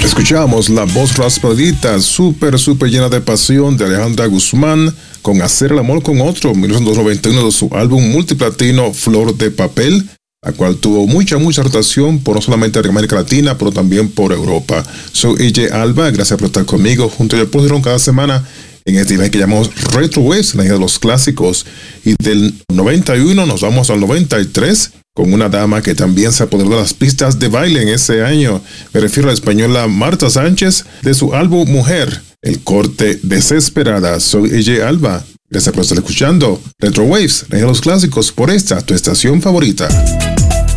Escuchamos la voz raspadita, súper llena de pasión de Alejandra Guzmán con Hacer el amor con otro, 1991, de su álbum multiplatino Flor de Papel, la cual tuvo mucha rotación por no solamente América Latina, pero también por Europa. Soy EJ Alba, gracias por estar conmigo junto al Post cada semana en este evento que llamamos Retro Waves, la idea de los clásicos. Y del 91 nos vamos al 93 con una dama que también se apoderó de las pistas de baile en ese año. Me refiero a la española Marta Sánchez, de su álbum Mujer, el corte Desesperada. Soy EJ Alba. Gracias por estar escuchando Retro Waves, la idea de los clásicos, por esta, tu estación favorita.